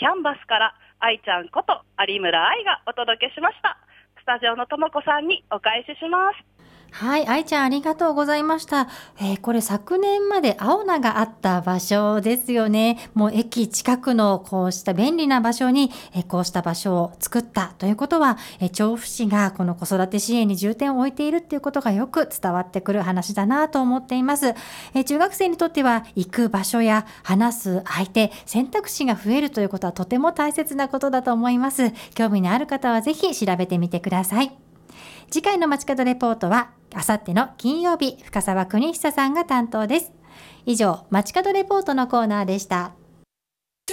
キャンバスから愛ちゃんこと有村愛がお届けしました。スタジオのともこさんにお返しします。 はい、愛ちゃんありがとうございました。これ昨年まで青菜があった場所ですよね。もう駅近くのこうした便利な場所に、こうした場所を作ったということは、調布市がこの子育て支援に重点を置いているっていうことがよく伝わってくる話だなと思っています。中学生にとっては行く場所や話す相手、選択肢が増えるということはとても大切なことだと思います。興味のある方はぜひ調べてみてください。次回の街角レポートはあさっての金曜日、深澤邦久さんが担当です。以上、街角レポートのコーナーでした。